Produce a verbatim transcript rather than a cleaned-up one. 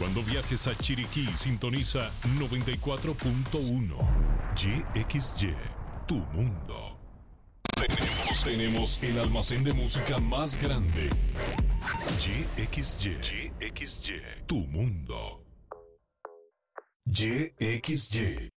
Cuando viajes a Chiriquí, sintoniza noventa y cuatro punto uno. Y X Y, tu mundo. Tenemos, tenemos el almacén de música más grande. Y X Y, Y X Y, tu mundo. Y X Y,